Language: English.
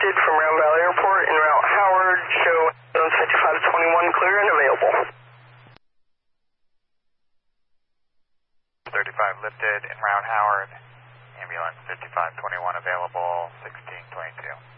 lifted from Round Valley Airport en route Howard. Show 5521 clear and available. 35 lifted en route Howard. Ambulance 5521 available, 1622.